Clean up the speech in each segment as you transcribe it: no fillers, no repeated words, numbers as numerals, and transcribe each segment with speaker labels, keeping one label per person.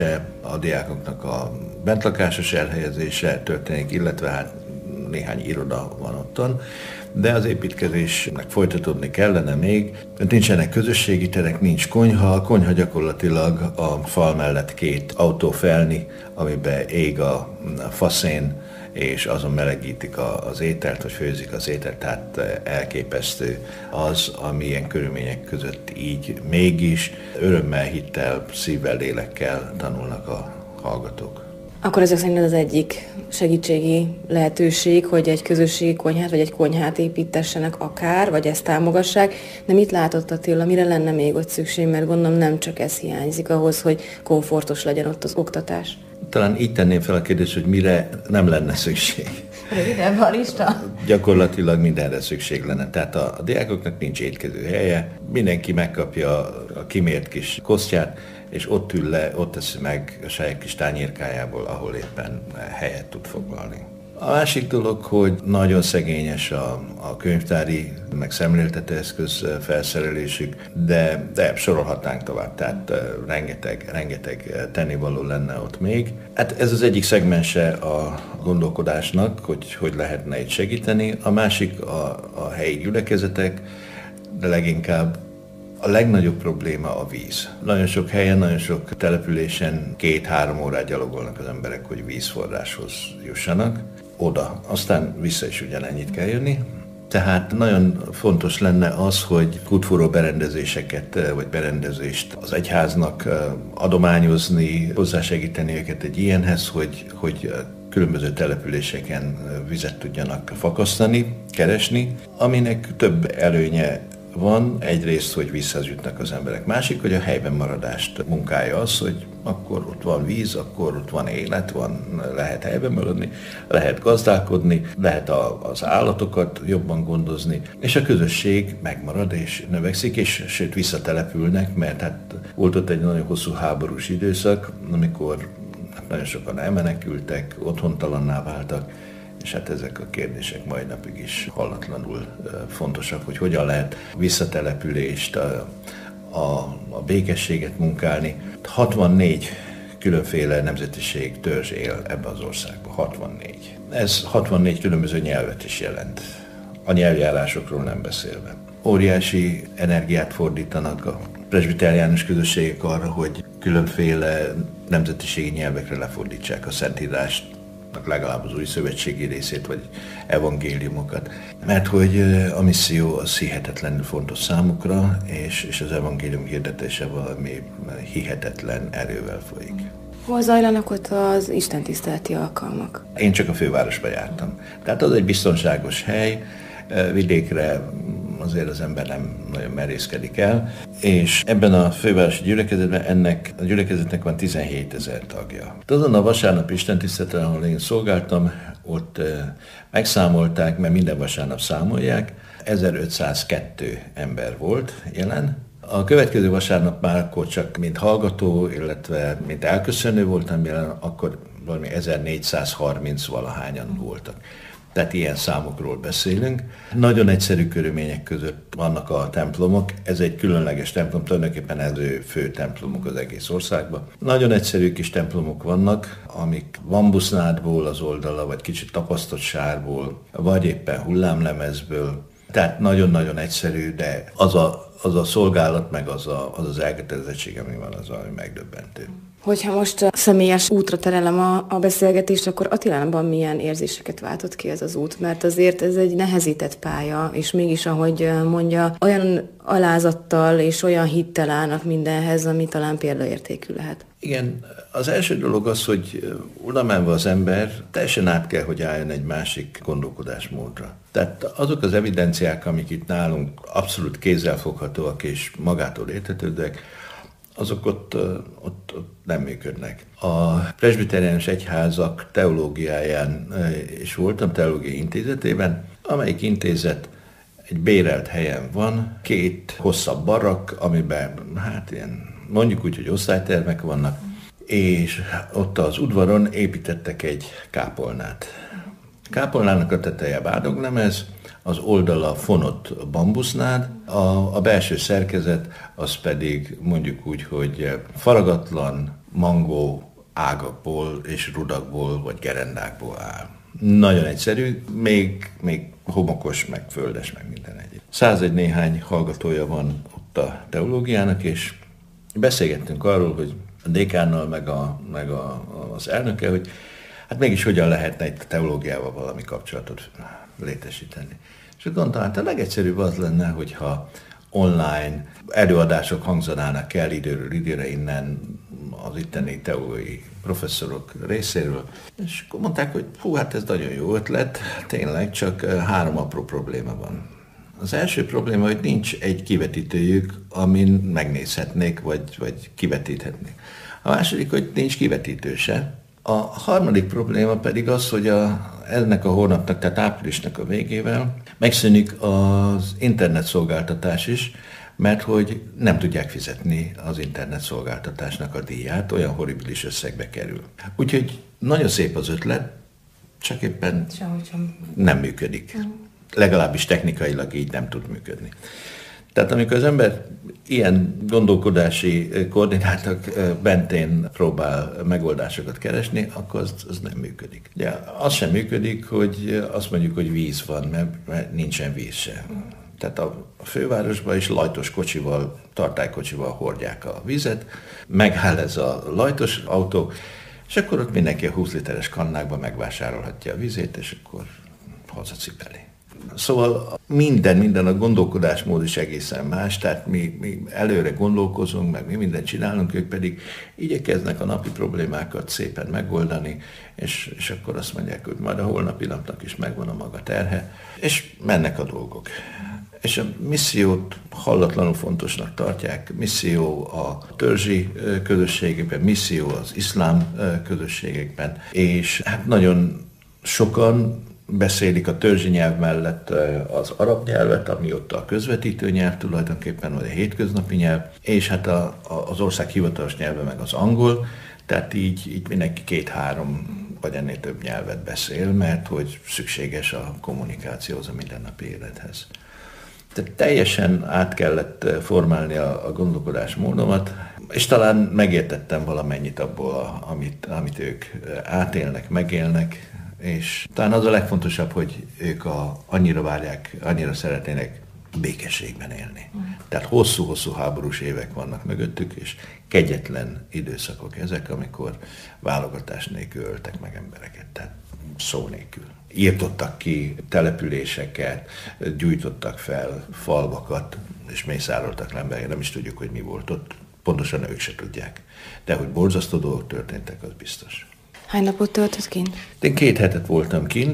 Speaker 1: A diákoknak a bentlakásos elhelyezése történik, illetve hát néhány iroda van ottan, de az építkezésnek folytatódni kellene még. Nincsenek közösségi terek, nincs konyha. A konyha gyakorlatilag a fal mellett 2 autófelni, amiben ég a faszén, és azon melegítik az ételt, vagy főzik az ételt, tehát elképesztő az, ami ilyen körülmények között így mégis örömmel, hittel, szívvel, lélekkel tanulnak a hallgatók.
Speaker 2: Akkor ezek szerint az egyik segítségi lehetőség, hogy egy közösségi konyhát, vagy egy konyhát építessenek akár, vagy ezt támogassák. De mit látott Attila, mire lenne még ott szükség? Mert gondolom nem csak ez hiányzik ahhoz, hogy komfortos legyen ott az oktatás.
Speaker 1: Talán így tenném fel a kérdést, hogy mire nem lenne szükség.
Speaker 2: Rövidebb a lista?
Speaker 1: Gyakorlatilag mindenre szükség lenne. Tehát a diákoknak nincs étkező helye, mindenki megkapja a kimért kis kosztját, és ott ül le, ott teszi meg a saját kis tányérkájából, ahol éppen helyet tud foglalni. A másik dolog, hogy nagyon szegényes a könyvtári, meg szemléltetőeszköz felszerelésük, de sorolhatnánk tovább, tehát rengeteg tennivaló lenne ott még. Hát ez az egyik szegmense a gondolkodásnak, hogy lehetne itt segíteni. A másik a helyi gyülekezetek, de leginkább a legnagyobb probléma a víz. Nagyon sok helyen, nagyon sok településen 2-3 órát gyalogolnak az emberek, hogy vízforráshoz jussanak. Oda. Aztán vissza is ugyanennyit kell jönni. Tehát nagyon fontos lenne az, hogy kútfúró berendezéseket, vagy berendezést az egyháznak adományozni, hozzásegíteni őket egy ilyenhez, hogy különböző településeken vizet tudjanak fakasztani, keresni, aminek több előnye van. Egyrészt, hogy vízhez jutnak az emberek. Másik, hogy a helyben maradást munkálja az, hogy akkor ott van víz, akkor ott van élet, lehet helyben maradni, lehet gazdálkodni, lehet az állatokat jobban gondozni, és a közösség megmarad és növekszik, és sőt visszatelepülnek, mert hát volt ott egy nagyon hosszú háborús időszak, amikor nagyon sokan elmenekültek, otthontalanná váltak, és hát ezek a kérdések mai napig is hallatlanul fontosak, hogy hogyan lehet visszatelepülést, a békességet munkálni. 64 különféle nemzetiség, törzs él ebbe az országban, 64. Ez 64 különböző nyelvet is jelent, a nyelvjárásokról nem beszélve. Óriási energiát fordítanak a presbiteriánus közösségek arra, hogy különféle nemzetiségi nyelvekre lefordítsák a Szentírást, legalább az új szövetségi részét, vagy evangéliumokat. Mert hogy a misszió az hihetetlenül fontos számukra, és az evangélium hirdetése valami hihetetlen erővel folyik.
Speaker 2: Hol zajlanak ott az istentiszteleti alkalmak?
Speaker 1: Én csak a fővárosba jártam. Tehát az egy biztonságos hely, vidékre azért az ember nem nagyon merészkedik el, és ebben a fővárosi gyülekezetben ennek a gyülekezetnek van 17 000 tagja. Azon a vasárnap istentiszteleten, ahol én szolgáltam, ott megszámolták, mert minden vasárnap számolják, 1502 ember volt jelen. A következő vasárnap már akkor csak mint hallgató, illetve mint elköszönő voltam jelen, akkor valami 1430 valahányan voltak. Tehát ilyen számokról beszélünk. Nagyon egyszerű körülmények között vannak a templomok. Ez egy különleges templom, tulajdonképpen ez fő templomok az egész országban. Nagyon egyszerű kis templomok vannak, amik bambusznádból az oldala, vagy kicsit tapasztott sárból, vagy éppen hullámlemezből. Tehát nagyon-nagyon egyszerű, de az a szolgálat, meg az elkötelezettség, ami van, az valami megdöbbentő.
Speaker 2: Hogyha most személyes útra terelem a beszélgetést, akkor Attilában milyen érzéseket váltott ki ez az út? Mert azért ez egy nehezített pálya, és mégis, ahogy mondja, olyan alázattal és olyan hittel állnak mindenhez, ami talán példaértékű lehet.
Speaker 1: Igen, az első dolog az, hogy oda menve az ember teljesen át kell, hogy álljon egy másik gondolkodásmódra. Tehát azok az evidenciák, amik itt nálunk abszolút kézzelfoghatóak és magától értetődőek, azok ott nem működnek. A presbiteriánus egyházak teológiáján is voltam, teológiai intézetében, amelyik intézet egy bérelt helyen van, 2 hosszabb barak, amiben hát ilyen, mondjuk úgy, hogy osztálytermek vannak, és ott az udvaron építettek egy kápolnát. A kápolnának a teteje bádoglemez, az oldala fonott bambusznád, a belső szerkezet az pedig mondjuk úgy, hogy faragatlan, mangó ágakból és rudakból vagy gerendákból áll. Nagyon egyszerű, még homokos, meg földes, meg minden egyéb. 101 néhány hallgatója van ott a teológiának, és beszélgettünk arról, hogy a dékánnal, meg az elnöke, hogy hát mégis hogyan lehetne itt a teológiával valami kapcsolatot létesíteni. És gondoltam, hát a legegyszerűbb az lenne, hogyha online előadások hangzanának el időről időre innen az itteni teológiai professzorok részéről, és akkor mondták, hogy hú, hát ez nagyon jó ötlet, tényleg, csak 3 apró probléma van. Az első probléma, hogy nincs egy kivetítőjük, amin megnézhetnék, vagy kivetíthetnék. A második, hogy nincs kivetítő se. A harmadik probléma pedig az, hogy ennek a hónapnak, tehát áprilisnak a végével megszűnik az internetszolgáltatás is, mert hogy nem tudják fizetni az internetszolgáltatásnak a díját, olyan horribilis összegbe kerül. Úgyhogy nagyon szép az ötlet, csak éppen nem működik. Legalábbis technikailag így nem tud működni. Tehát amikor az ember ilyen gondolkodási koordinátok mentén próbál megoldásokat keresni, akkor az nem működik. Ugye az sem működik, hogy azt mondjuk, hogy víz van, mert nincsen víz se. Tehát a fővárosban is lajtos kocsival, tartálykocsival hordják a vizet, megáll ez a lajtos autó, és akkor ott mindenki a 20 literes kannákban megvásárolhatja a vizét, és akkor hazacipeli. Szóval minden a gondolkodásmód is egészen más, tehát mi előre gondolkozunk, meg mi mindent csinálunk, ők pedig igyekeznek a napi problémákat szépen megoldani, és akkor azt mondják, hogy majd a holnapi napnak is megvan a maga terhe, és mennek a dolgok. És a missziót hallatlanul fontosnak tartják, misszió a törzsi közösségekben, misszió az iszlám közösségekben, és hát nagyon sokan beszélik a törzsi nyelv mellett az arab nyelvet, ami ott a közvetítő nyelv tulajdonképpen, vagy a hétköznapi nyelv, és hát az ország hivatalos nyelve meg az angol, tehát így mindenki 2-3 vagy ennél több nyelvet beszél, mert hogy szükséges a kommunikációhoz, a mindennapi élethez. Tehát teljesen át kellett formálni a gondolkodásmódomat, és talán megértettem valamennyit abból, amit ők átélnek, megélnek, és talán az a legfontosabb, hogy ők annyira várják, annyira szeretnének békességben élni. Tehát hosszú-hosszú háborús évek vannak mögöttük, és kegyetlen időszakok ezek, amikor válogatás nélkül öltek meg embereket, tehát szó nélkül. Írtottak ki településeket, gyújtottak fel falvakat, és mészároltak le embereket, nem is tudjuk, hogy mi volt ott, pontosan ők se tudják. De hogy borzasztó dolgok történtek, az biztos.
Speaker 2: Hány napot töltött kint?
Speaker 1: Én 2 hetet voltam kint,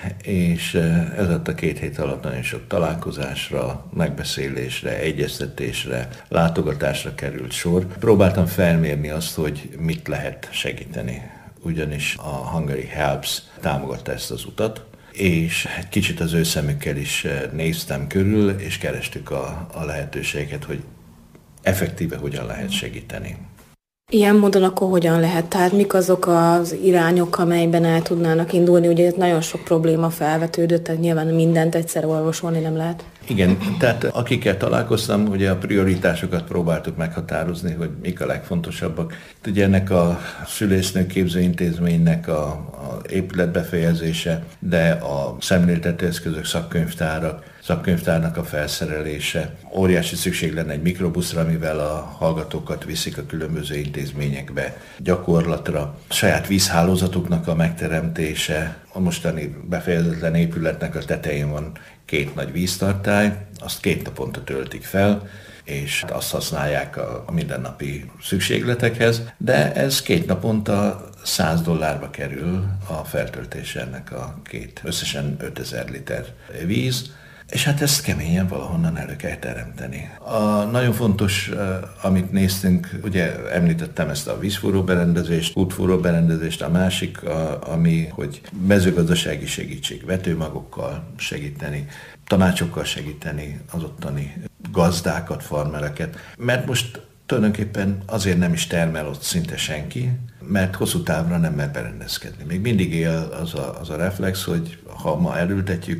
Speaker 1: és ez a 2 hét alatt nagyon sok találkozásra, megbeszélésre, egyeztetésre, látogatásra került sor. Próbáltam felmérni azt, hogy mit lehet segíteni, ugyanis a Hungary Helps támogatta ezt az utat, és egy kicsit az ő szemükkel is néztem körül, és kerestük a lehetőséget, hogy effektíve hogyan lehet segíteni.
Speaker 2: Ilyen módon akkor hogyan lehet? Tehát mik azok az irányok, amelyben el tudnának indulni? Ugye nagyon sok probléma felvetődött, tehát nyilván mindent egyszerre orvosolni nem lehet.
Speaker 1: Igen, tehát akikkel találkoztam, ugye a prioritásokat próbáltuk meghatározni, hogy mik a legfontosabbak. Ugye ennek a szülésznő képzőintézménynek a épületbefejezése, de a szemléltető eszközök szakkönyvtárnak a felszerelése. Óriási szükség lenne egy mikrobuszra, amivel a hallgatókat viszik a különböző intézményekbe gyakorlatra. Saját vízhálózatuknak a megteremtése. A mostani befejezetlen épületnek a tetején van 2 nagy víztartály, azt 2 naponta töltik fel, és azt használják a mindennapi szükségletekhez, de ez 2 naponta $100 kerül a feltöltése ennek a 2, összesen 5000 liter víz, és hát ezt keményen valahonnan elő kell teremteni. Nagyon fontos, amit néztünk, ugye említettem ezt a vízfúróberendezést, útfúróberendezést, a másik, ami, hogy mezőgazdasági segítség, vetőmagokkal segíteni, tanácsokkal segíteni az ottani gazdákat, farmereket, mert most tulajdonképpen azért nem is termel ott szinte senki, mert hosszú távra nem mer berendezkedni. Még mindig él az a reflex, hogy ha ma elültetjük,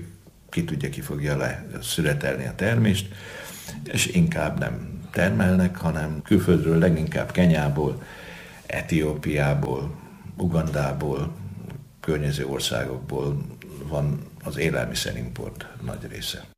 Speaker 1: ki fogja leszüretelni a termést, és inkább nem termelnek, hanem külföldről, leginkább Kenyából Etiópiából, Ugandából, környező országokból van az élelmiszerimport nagy része.